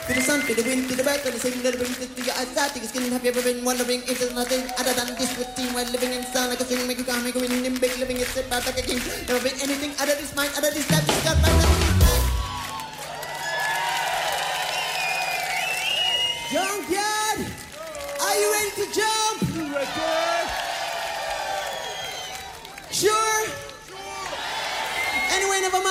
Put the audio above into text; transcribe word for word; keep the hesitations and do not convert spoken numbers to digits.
To the sun, to the wind, to the earth, and the same that brings it to your eyes. To your skin, have you ever been wondering if there's nothing other than this routine while living in sound like a string, make you calm, make you win, in big living, it's about like a king. Never been anything other this mind, other this life, this God, right now.